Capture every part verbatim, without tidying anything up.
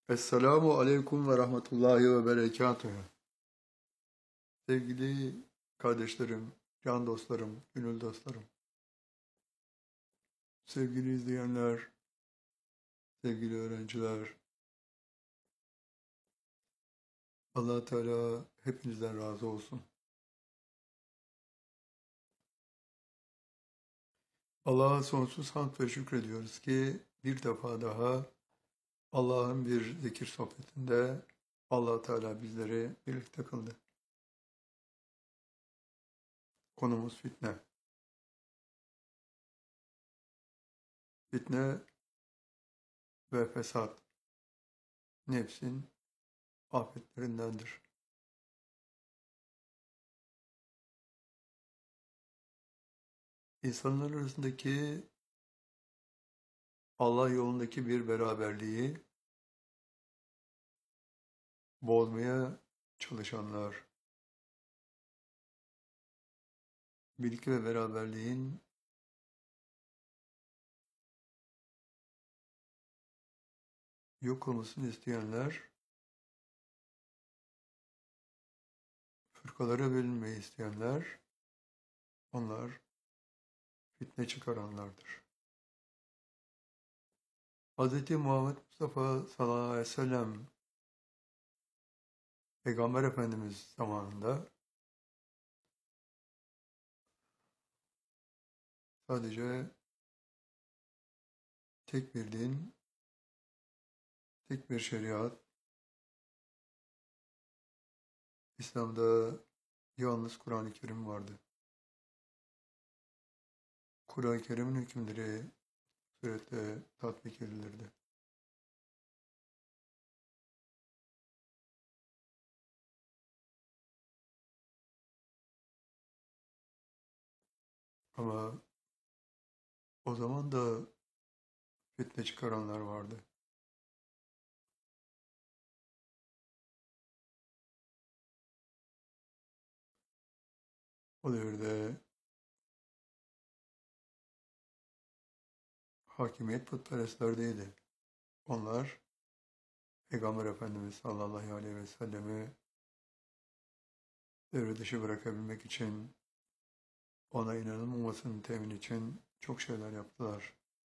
Esselamu Aleyküm ve Rahmetullahi ve Berekatuhu. Sevgili kardeşlerim, can dostlarım, gönül dostlarım, sevgili izleyenler, sevgili öğrenciler, Allah Teala hepinizden razı olsun. Allah'a sonsuz hamd ve şükrediyoruz ki bir defa daha Allah'ın bir zikir sohbetinde Allah Teala bizleri birlikte kıldı. Konumuz fitne. Fitne ve fesat nefsin afetlerindendir. İnsanlar arasındaki Allah yolundaki bir beraberliği bozmaya çalışanlar, birlik ve beraberliğin yok olmasını isteyenler, fırkalara bölünmeyi isteyenler, onlar fitne çıkaranlardır. Hz. Muhammed Mustafa sallallahu aleyhi ve sellem Peygamber Efendimiz zamanında sadece tek bir din, tek bir şeriat, İslam'da yalnız Kur'an-ı Kerim vardı. Kur'an-ı Kerim'in hükümleri suretle tatbik edilirdi. Ama o zaman da fitne çıkaranlar vardı. O devirde hakimiyet putperestlerdeydi. Onlar Peygamber Efendimiz sallallahu aleyhi ve sellemi devre dışı bırakabilmek için, ona inanılmamasının temin için çok şeyler yaptılar.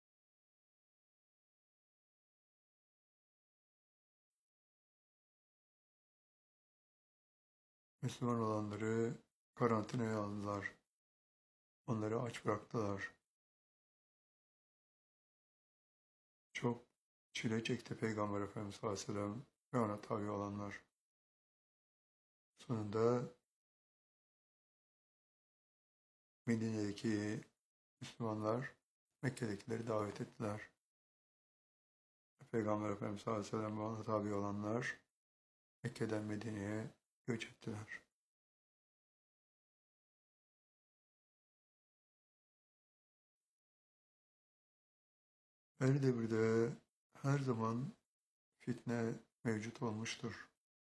Müslüman olanları karantinaya aldılar. Onları aç bıraktılar. Çok çile çekti Peygamber Efendimiz sallallahu aleyhi ve sellem ve ona tabi olanlar. Sonunda Medine'deki Müslümanlar Mekke'dekileri davet ettiler. Peygamber Efendimiz sallallahu aleyhi ve sellem ve ona tabi olanlar Mekke'den Medine'ye göç ettiler. Her devirde her zaman fitne mevcut olmuştur.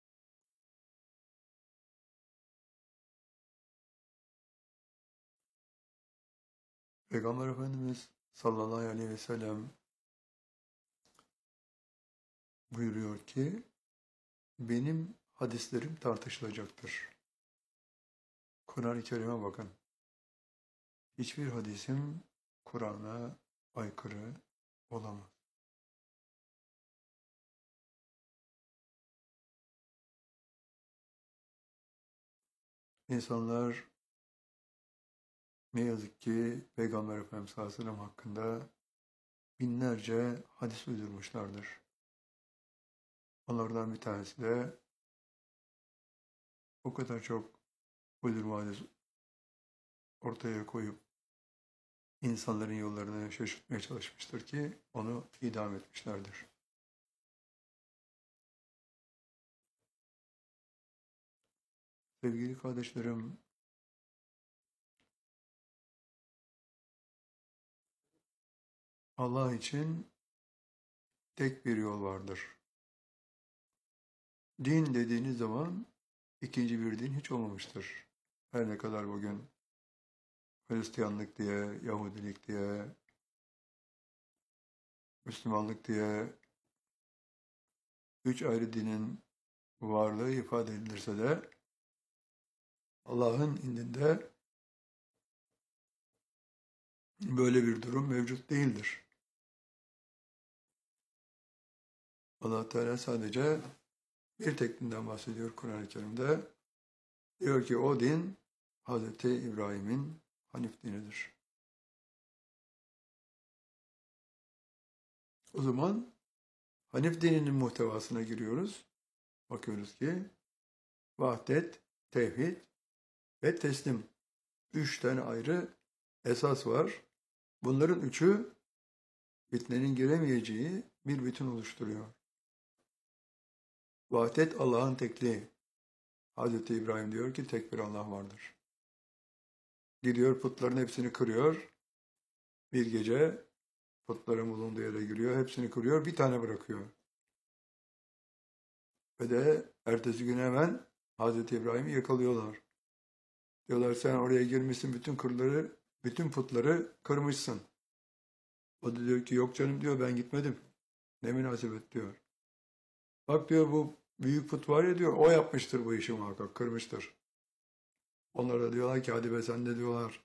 Peygamber Efendimiz sallallahu aleyhi ve sellem buyuruyor ki, benim hadislerim tartışılacaktır. Kur'an-ı Kerim'e bakın. Hiçbir hadisim Kur'an'a aykırı olamaz. İnsanlar ne yazık ki Peygamber Efendimiz sallallahu aleyhi ve sellem hakkında binlerce hadis uydurmuşlardır. Onlardan bir tanesi de o kadar çok uydurma hadis ortaya koyup insanların yollarını şaşırtmaya çalışmıştır ki onu idam etmişlerdir. Sevgili kardeşlerim, Allah için tek bir yol vardır. Din dediğiniz zaman ikinci bir din hiç olmamıştır. Her ne kadar bugün Hristiyanlık diye, Yahudilik diye, Müslümanlık diye üç ayrı dinin varlığı ifade edilirse de Allah'ın indinde böyle bir durum mevcut değildir. Allah Teala sadece bir tek dinden bahsediyor Kur'an-ı Kerim'de. Diyor ki o din Hazreti İbrahim'in Hanif dinidir. O zaman Hanif dininin muhtevasına giriyoruz. Bakıyoruz ki vahdet, tevhid ve teslim. Üç tane ayrı esas var. Bunların üçü fitnenin giremeyeceği bir bütün oluşturuyor. Vahdet Allah'ın tekliği. Hazreti İbrahim diyor ki tek bir Allah vardır. Gidiyor putların hepsini kırıyor. Bir gece putların bulunduğu yere giriyor. Hepsini kırıyor. Bir tane bırakıyor. Ve de ertesi gün hemen Hazreti İbrahim'i yakalıyorlar. Diyorlar sen oraya girmişsin bütün kırları, bütün putları kırmışsın. O da diyor ki yok canım diyor ben gitmedim. Ne münasebet diyor. Bak diyor bu büyük put var ya diyor o yapmıştır bu işi muhakkak kırmıştır. Onlar da diyorlar ki hadi be sen de diyorlar.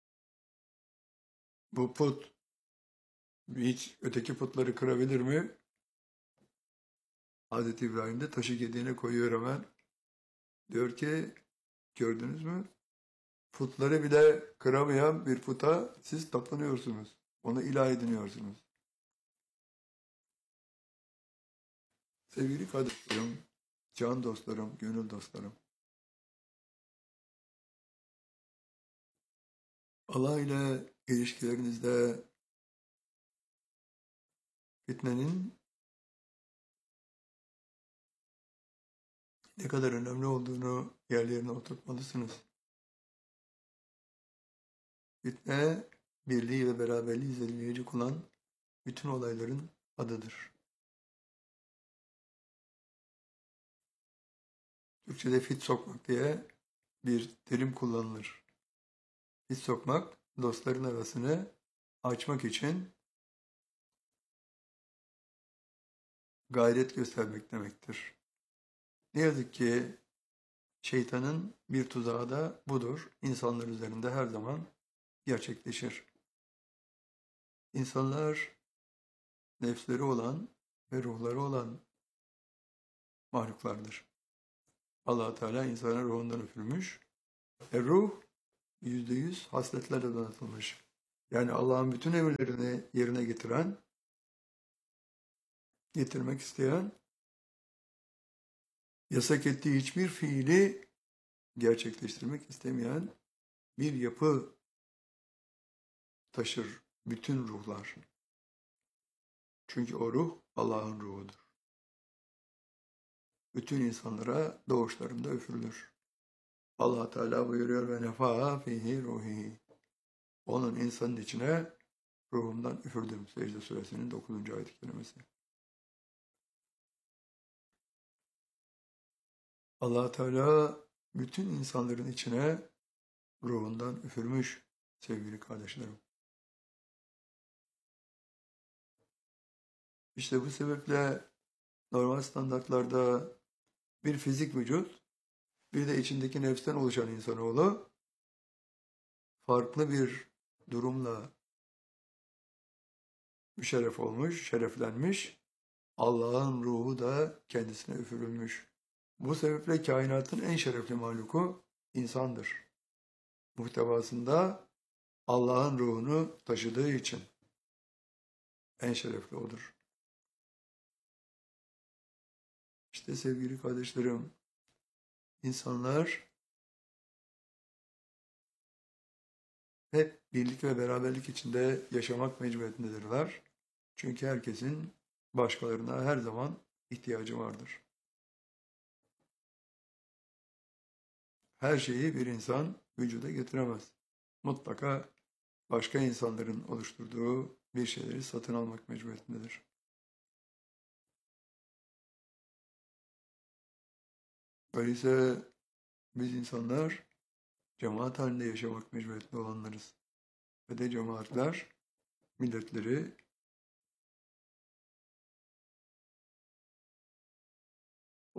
Bu put hiç öteki putları kırabilir mi? Hazreti İbrahim de taşı gediğine koyuyor hemen. Diyor ki gördünüz mü? Putları bile kıramayan bir puta siz tapınıyorsunuz. Onu ilah ediniyorsunuz. Sevgili kardeşlerim, can dostlarım, gönül dostlarım. Allah ile ilişkilerinizde fitnenin ne kadar önemli olduğunu yerlerine oturtmalısınız. Fitne, birliği ve beraberliği zedeleyecek olan bütün olayların adıdır. Türkçe'de fit sokmak diye bir terim kullanılır. Fit sokmak, dostların arasını açmak için gayret göstermek demektir. Ne yazık ki şeytanın bir tuzağı da budur. İnsanlar üzerinde her zaman gerçekleşir. İnsanlar nefsleri olan ve ruhları olan mahluklardır. Allah Teala insana ruhundan üfürmüş. E ruh yüzde yüz hasletlerle donatılmış. Yani Allah'ın bütün emirlerini yerine getiren, getirmek isteyen, yasak ettiği hiçbir fiili gerçekleştirmek istemeyen bir yapı taşır bütün ruhlar. Çünkü o ruh Allah'ın ruhudur. Bütün insanlara doğuşlarında üfürülür. Allah Teala buyuruyor ve nefaha fihi ruhi. Onun insanın içine ruhumdan üfürdüm. Secde suresinin dokuzuncu ayet-i kerimesi. Allah Teala bütün insanların içine ruhundan üfürmüş sevgili kardeşlerim. İşte bu sebeple normal standartlarda bir fizik vücut, bir de içindeki nefsten oluşan insanoğlu farklı bir durumla müşerref olmuş, şereflenmiş. Allah'ın ruhu da kendisine üfürülmüş. Bu sebeple kainatın en şerefli mahluku insandır. Muhtevasında Allah'ın ruhunu taşıdığı için en şerefli odur. İşte sevgili kardeşlerim, insanlar hep birlik ve beraberlik içinde yaşamak mecburiyetindedirler. Çünkü herkesin başkalarına her zaman ihtiyacı vardır. Her şeyi bir insan vücuda getiremez. Mutlaka başka insanların oluşturduğu bir şeyleri satın almak mecburiyetindedir. Öyleyse biz insanlar cemaat halinde yaşamak mecburiyetinde olanlarız. Ve de cemaatler milletleri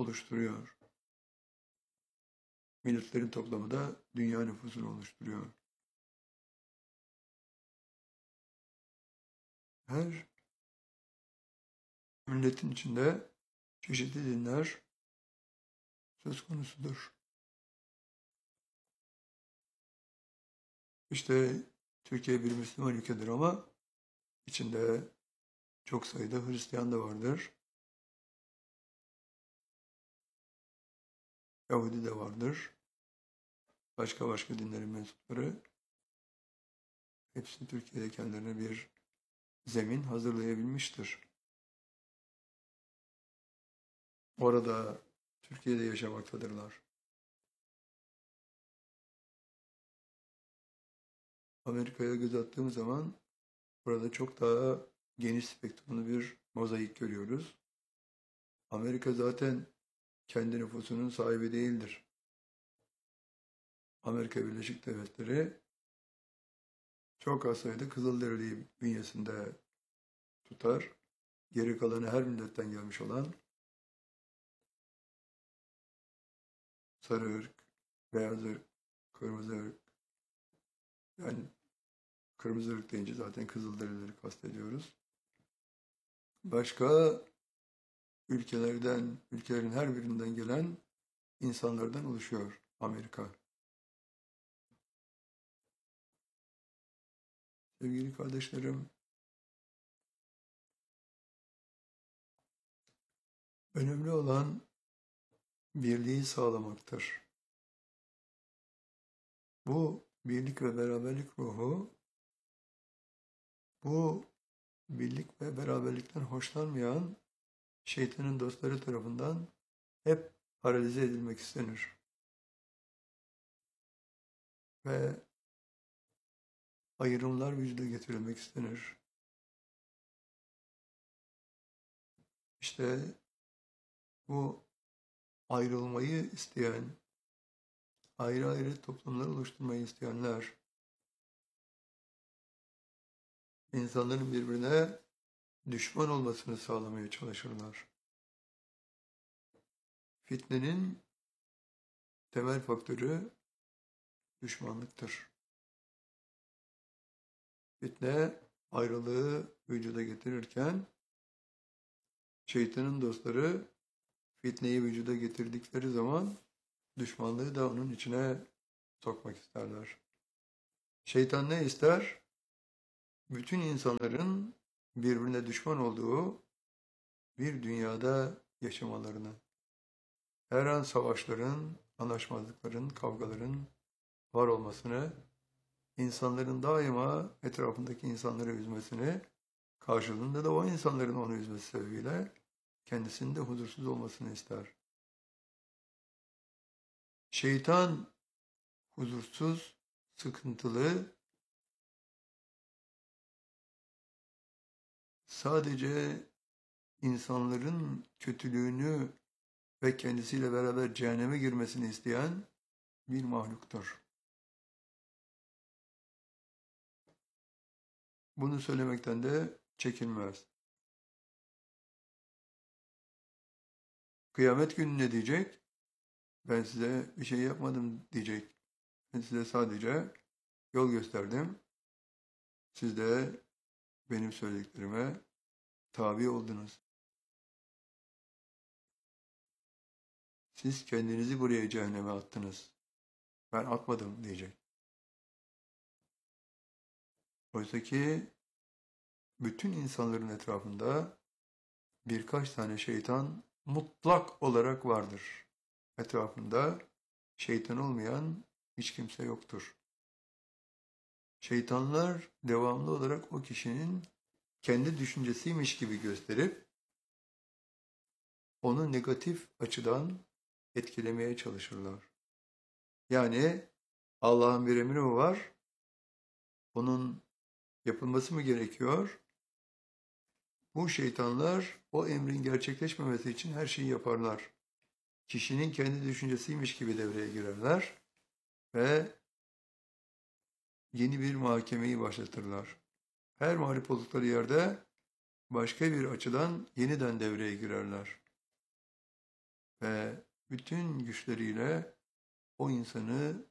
oluşturuyor. Milletlerin toplamı da dünya nüfusunu oluşturuyor. Her milletin içinde çeşitli dinler söz konusudur. İşte Türkiye bir Müslüman ülkedir ama içinde çok sayıda Hristiyan da vardır. Yahudi de vardır. Başka başka dinlerin mensupları. Hepsi Türkiye'de kendilerine bir zemin hazırlayabilmiştir. Orada Türkiye'de yaşamaktadırlar. Amerika'ya göz attığım zaman burada çok daha geniş spektrumlu bir mozaik görüyoruz. Amerika zaten kendi nüfusunun sahibi değildir. Amerika Birleşik Devletleri çok az sayıda Kızılderili'yi bünyesinde tutar. Geri kalanı her milletten gelmiş olan sarı ırk, beyaz ırk, kırmızı ırk. Yani kırmızı ırk deyince zaten Kızılderilileri kastediyoruz. Başka ülkelerden, ülkelerin her birinden gelen insanlardan oluşuyor Amerika. Sevgili kardeşlerim, önemli olan birliği sağlamaktır. Bu birlik ve beraberlik ruhu, bu birlik ve beraberlikten hoşlanmayan şeytanın dostları tarafından hep paralize edilmek istenir. Ve ayrımlar vücuda getirilmek istenir. İşte bu ayrılmayı isteyen, ayrı ayrı toplumlar oluşturmayı isteyenler, insanların birbirine düşman olmasını sağlamaya çalışırlar. Fitnenin temel faktörü düşmanlıktır. Fitne ayrılığı vücuda getirirken şeytanın dostları fitneyi vücuda getirdikleri zaman düşmanlığı da onun içine sokmak isterler. Şeytan ne ister? Bütün insanların birbirine düşman olduğu bir dünyada yaşamalarını. Her an savaşların, anlaşmazlıkların, kavgaların var olmasını, insanların daima etrafındaki insanları üzmesini, karşılığında da o insanların onu üzmesi sebebiyle kendisinin de huzursuz olmasını ister. Şeytan huzursuz, sıkıntılı, sadece insanların kötülüğünü ve kendisiyle beraber cehenneme girmesini isteyen bir mahluktur. Bunu söylemekten de çekinmez. Kıyamet günü ne diyecek? Ben size bir şey yapmadım diyecek. Ben size sadece yol gösterdim. Siz de benim söylediklerime tabi oldunuz. Siz kendinizi buraya cehenneme attınız. Ben atmadım diyecek. Oysa ki bütün insanların etrafında birkaç tane şeytan mutlak olarak vardır. Etrafında şeytan olmayan hiç kimse yoktur. Şeytanlar devamlı olarak o kişinin kendi düşüncesiymiş gibi gösterip onu negatif açıdan etkilemeye çalışırlar. Yani Allah'ın bir emri mi var? Onun yapılması mı gerekiyor? Bu şeytanlar o emrin gerçekleşmemesi için her şeyi yaparlar. Kişinin kendi düşüncesiymiş gibi devreye girerler ve yeni bir muhakemeyi başlatırlar. Her mağlup oldukları yerde başka bir açıdan yeniden devreye girerler. ve bütün güçleriyle o insanı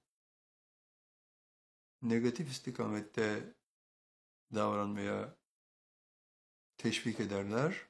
negatif istikamette davranmaya teşvik ederler.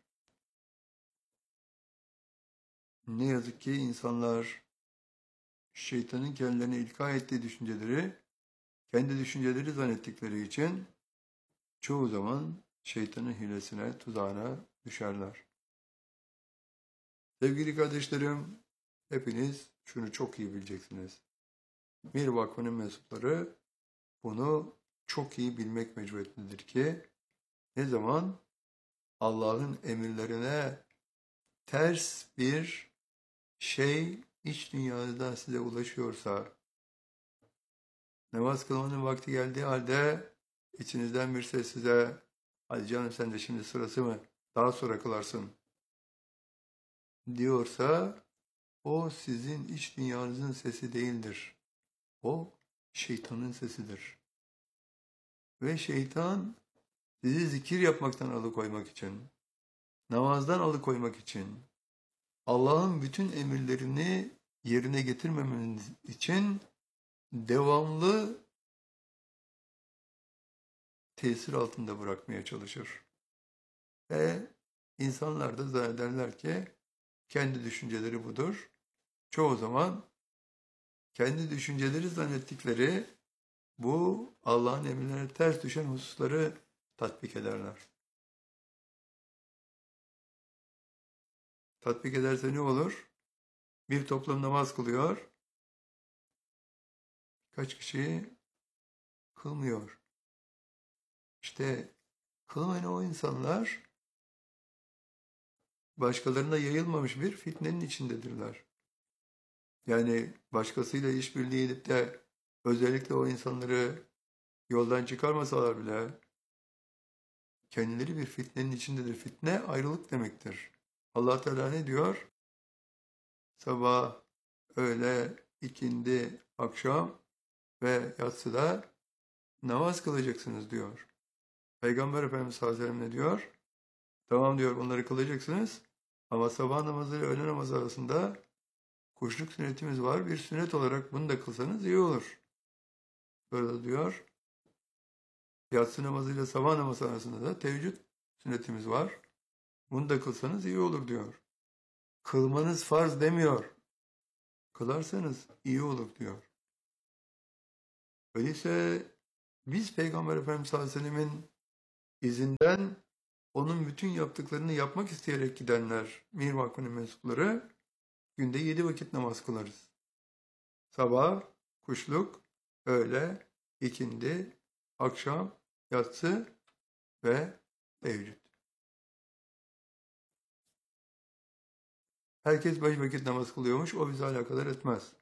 Ne yazık ki insanlar şeytanın kendilerine ilka ettiği düşünceleri kendi düşünceleri zannettikleri için çoğu zaman şeytanın hilesine, tuzağına düşerler. Sevgili kardeşlerim, hepiniz şunu çok iyi bileceksiniz. Mir Vakfı'nın mensupları bunu çok iyi bilmek mecburiyetindedir ki ne zaman Allah'ın emirlerine ters bir şey iç dünyada size ulaşıyorsa, namaz kılmanın vakti geldiği halde içinizden bir ses size, hadi canım sen de şimdi sırası mı, daha sonra kılarsın diyorsa, o sizin iç dünyanızın sesi değildir. O şeytanın sesidir. Ve şeytan sizi zikir yapmaktan alıkoymak için, namazdan alıkoymak için, Allah'ın bütün emirlerini yerine getirmemeniz için devamlı tesir altında bırakmaya çalışır. Ve insanlar da zannederler ki kendi düşünceleri budur. Çoğu zaman kendi düşünceleri zannettikleri bu Allah'ın emirlerine ters düşen hususları tatbik ederler. Tatbik ederse ne olur? Bir toplum namaz kılıyor. Kaç kişi kılmıyor. İşte kılmayan o insanlar başkalarına yayılmamış bir fitnenin içindedirler. Yani başkasıyla işbirliği edip de özellikle o insanları yoldan çıkarmasalar bile kendileri bir fitnenin içindedir. Fitne ayrılık demektir. Allah Teala ne diyor? Sabah, öğle, ikindi, akşam ve yatsıda namaz kılacaksınız diyor. Peygamber Efendimiz sallallahu aleyhi ve sellem ne diyor? Tamam diyor, bunları kılacaksınız ama sabah namazı ile öğle namazı arasında kuşluk sünnetimiz var. Bir sünnet olarak bunu da kılsanız iyi olur. Böyle diyor. Yatsı namazı ile sabah namazı arasında da teheccüd sünnetimiz var. Bunu da kılsanız iyi olur diyor. Kılmanız farz demiyor. Kılarsanız iyi olur diyor. Öyleyse biz Peygamber Efendimiz sallallahu aleyhi ve sellemin izinden onun bütün yaptıklarını yapmak isteyerek gidenler, Mir Vakfı'nın mensupları günde yedi vakit namaz kılarız. Sabah, kuşluk, öğle, ikindi, akşam, yatsı ve teheccüd. Herkes beş vakit namaz kılıyormuş, o bizi alakadar etmez.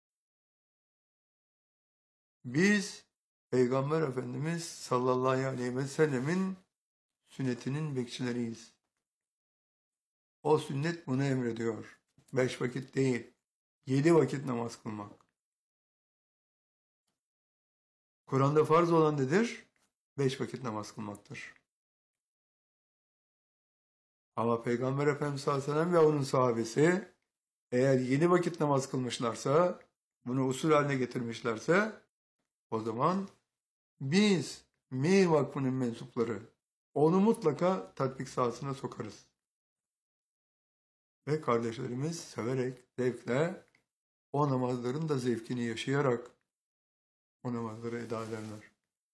Biz Peygamber Efendimiz sallallahu aleyhi ve sellemin sünnetinin bekçileriyiz. O sünnet bunu emrediyor. Beş vakit değil, yedi vakit namaz kılmak. Kur'an'da farz olan nedir? Beş vakit namaz kılmaktır. Ama Peygamber Efendimiz sallallahu aleyhi ve sellem ve onun sahabesi eğer yedi vakit namaz kılmışlarsa, bunu usul haline getirmişlerse, o zaman biz Mir Vakfı'nın mensupları onu mutlaka tatbik sahasına sokarız. Ve kardeşlerimiz severek, zevkle o namazların da zevkini yaşayarak o namazları eda ederler.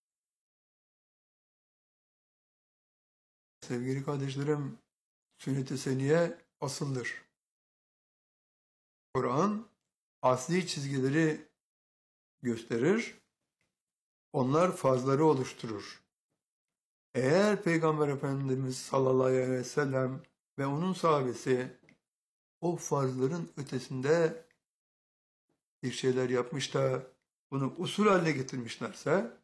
Sevgili kardeşlerim, sünnet-i seniye asıldır. Kur'an asli çizgileri gösterir, onlar farzları oluşturur. Eğer Peygamber Efendimiz sallallahu aleyhi ve sellem ve onun sahabesi o farzların ötesinde bir şeyler yapmış da bunu usul haline getirmişlerse,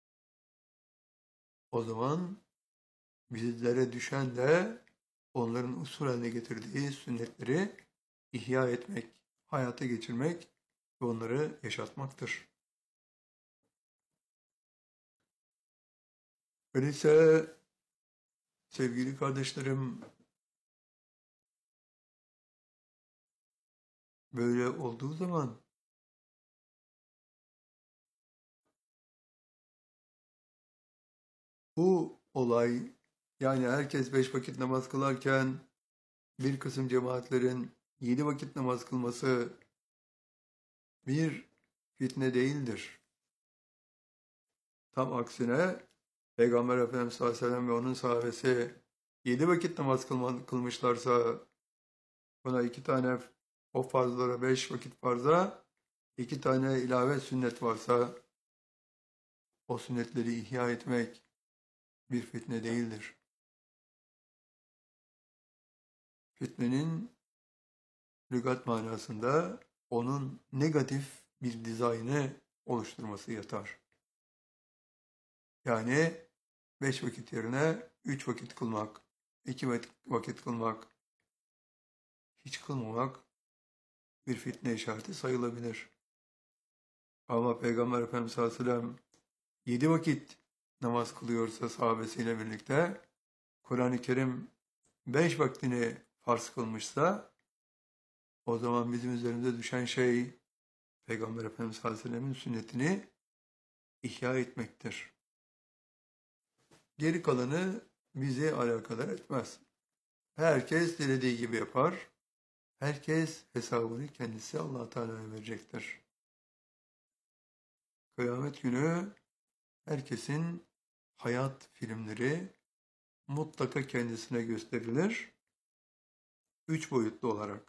o zaman bizlere düşen de onların usul haline getirdiği sünnetleri ihya etmek, hayata geçirmek ve onları yaşatmaktır. Öyleyse sevgili kardeşlerim, Böyle olduğu zaman bu olay, yani herkes beş vakit namaz kılarken bir kısım cemaatlerin yedi vakit namaz kılması bir fitne değildir. Tam aksine Peygamber Efendimiz sallallahu aleyhi ve sellem ve onun sahabesi yedi vakit namaz kılma, kılmışlarsa buna iki tane o farzlara, beş vakit farza iki tane ilave sünnet varsa o sünnetleri ihya etmek bir fitne değildir. Fitnenin lügat manasında onun negatif bir dizaynı oluşturması yatar. Yani beş vakit yerine üç vakit kılmak, iki vakit kılmak, hiç kılmamak bir fitne işareti sayılabilir. Ama Peygamber Efendimiz sallallahu aleyhi ve sellem yedi vakit namaz kılıyorsa sahabesiyle birlikte, Kur'an-ı Kerim beş vaktini farz kılmışsa, o zaman bizim üzerimize düşen şey Peygamber Efendimiz sallallahu aleyhi ve sellem'in sünnetini ihya etmektir. Geri kalanı bizi alakadar etmez. Herkes dilediği gibi yapar. Herkes hesabını kendisi Allah Teala'ya verecektir. Kıyamet günü herkesin hayat filmleri mutlaka kendisine gösterilir. Üç boyutlu olarak.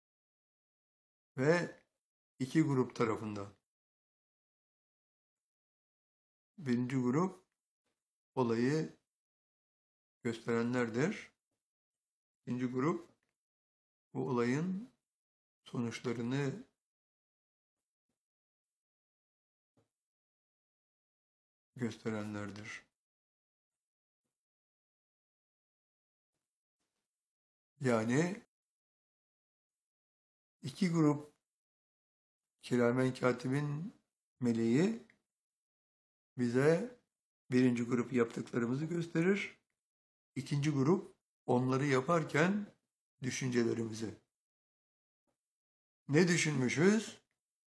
Ve iki grup tarafından. Birinci grup olayı gösterenlerdir. İkinci grup bu olayın sonuçlarını gösterenlerdir. Yani iki grup Kiramen Katib'in meleği bize birinci grup yaptıklarımızı gösterir. İkinci grup onları yaparken düşüncelerimizi. Ne düşünmüşüz?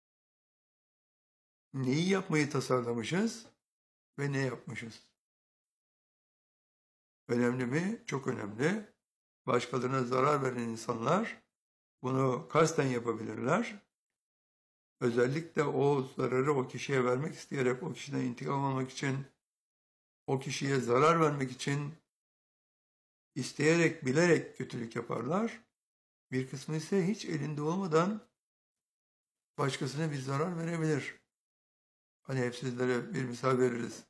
Neyi yapmayı tasarlamışız? Ve ne yapmışız? Önemli mi? Çok önemli. Başkalarına zarar veren insanlar bunu kasten yapabilirler. Özellikle o zararı o kişiye vermek isteyerek, o kişiden intikam almak için, o kişiye zarar vermek için isteyerek, bilerek kötülük yaparlar. Bir kısmı ise hiç elinde olmadan başkasına bir zarar verebilir. Hani hep sizlere bir misal veririz.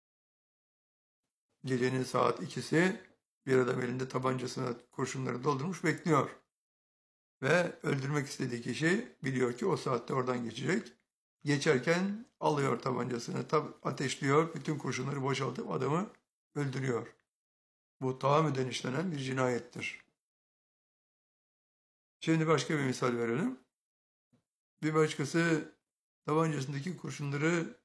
Gecenin saat ikisi bir adam elinde tabancasına kurşunları doldurmuş bekliyor. Ve öldürmek istediği kişi biliyor ki o saatte oradan geçecek. Geçerken alıyor tabancasını, ateşliyor, bütün kurşunları boşaltıp adamı öldürüyor. Bu tahammüden işlenen bir cinayettir. Şimdi başka bir misal verelim. Bir başkası tabancasındaki kurşunları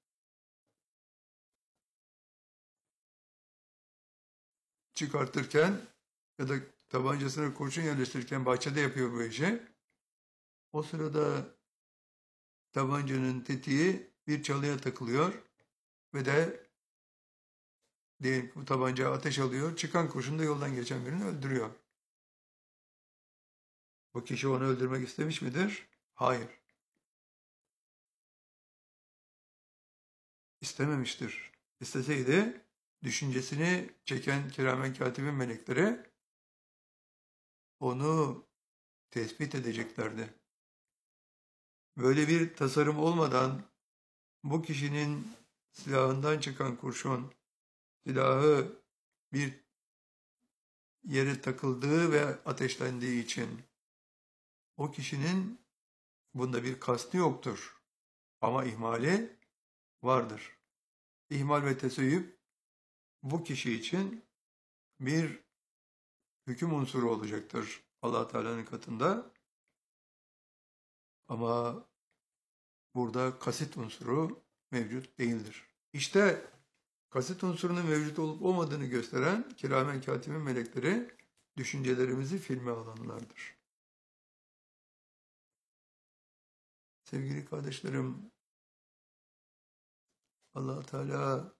çıkartırken ya da tabancasına kurşun yerleştirirken bahçede yapıyor bu işi. O sırada tabancanın tetiği bir çalıya takılıyor ve de diyelim ki bu tabanca ateş alıyor. Çıkan kurşun da yoldan geçen birini öldürüyor. Bu kişi onu öldürmek istemiş midir? Hayır. İstememiştir. İsteseydi düşüncesini çeken Kiramen Katibin melekleri onu tespit edeceklerdi. Böyle bir tasarım olmadan bu kişinin silahından çıkan kurşun, silahı bir yere takıldığı ve ateşlendiği için o kişinin bunda bir kastı yoktur. Ama ihmali vardır. İhmal ve teseyyüp bu kişi için bir hüküm unsuru olacaktır Allah Teala'nın katında. Ama burada kasıt unsuru mevcut değildir. İşte kasıt unsurunun mevcut olup olmadığını gösteren Kiramen Katibin melekleri düşüncelerimizi filme alanlardır. Sevgili kardeşlerim, Allah Teala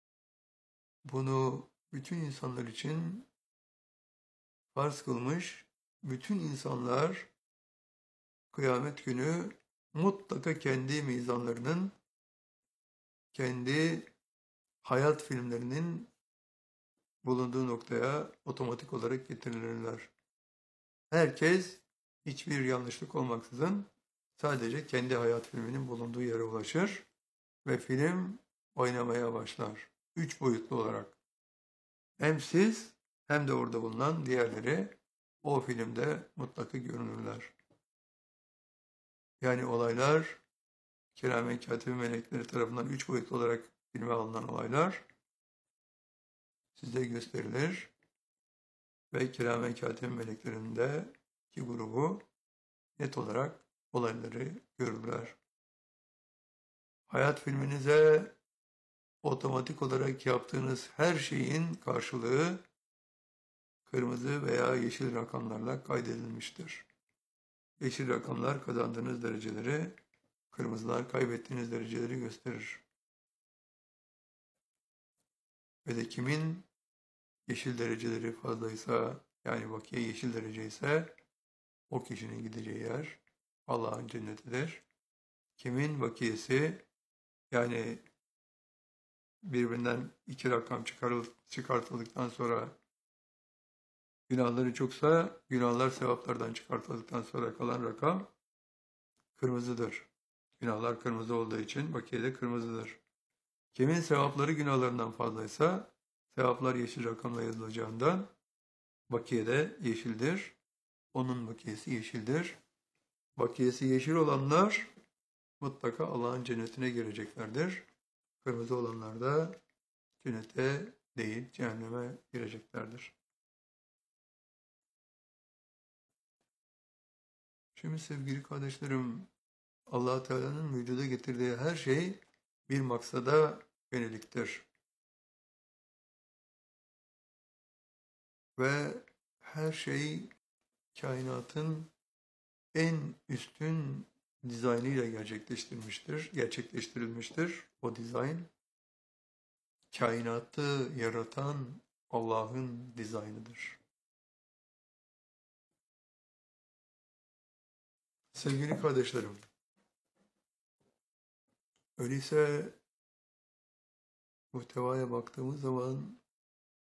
bunu bütün insanlar için farz kılmış. Bütün insanlar kıyamet günü mutlaka kendi mizanlarının, kendi hayat filmlerinin bulunduğu noktaya otomatik olarak getirilirler. Herkes hiçbir yanlışlık olmaksızın sadece kendi hayat filminin bulunduğu yere ulaşır ve film oynamaya başlar. Üç boyutlu olarak. Hem siz hem de orada bulunan diğerleri o filmde mutlaka görünürler. Yani olaylar kiramen katibi melekleri tarafından üç boyutlu olarak filme alınan olaylar size gösterilir ve kiramen katibi meleklerinde iki grubu net olarak olayları görürler. Hayat filminize otomatik olarak yaptığınız her şeyin karşılığı kırmızı veya yeşil rakamlarla kaydedilmiştir. Yeşil rakamlar kazandığınız dereceleri, kırmızılar kaybettiğiniz dereceleri gösterir. Ve de kimin yeşil dereceleri fazlaysa, yani bakiye yeşil derece ise o kişinin gideceği yer Allah'ın cennetidir. Kimin bakiyesi, yani birbirinden iki rakam çıkartıldıktan sonra günahları çoksa, günahlar sevaplardan çıkartıldıktan sonra kalan rakam kırmızıdır. Günahlar kırmızı olduğu için bakiye de kırmızıdır. Kimin sevapları günahlarından fazlaysa, sevaplar yeşil rakamla yazılacağından bakiye de yeşildir. Onun bakiyesi yeşildir. Bakiyesi yeşil olanlar mutlaka Allah'ın cennetine gireceklerdir. Kırmızı olanlar da cennete değil, cehenneme gireceklerdir. Şimdi sevgili kardeşlerim, Allah Teala'nın vücuda getirdiği her şey bir maksada yöneliktir. Ve her şey kainatın en üstün dizaynıyla gerçekleştirilmiştir, gerçekleştirilmiştir. O dizayn, kainatı yaratan Allah'ın dizaynıdır. Sevgili kardeşlerim, öyleyse muhtevaya baktığımız zaman